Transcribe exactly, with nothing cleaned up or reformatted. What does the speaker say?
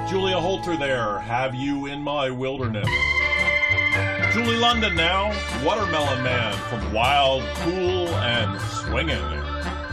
Julia Holter there, Have You in My Wilderness. Julie London now, Watermelon Man from Wild, Cool, and Swinging.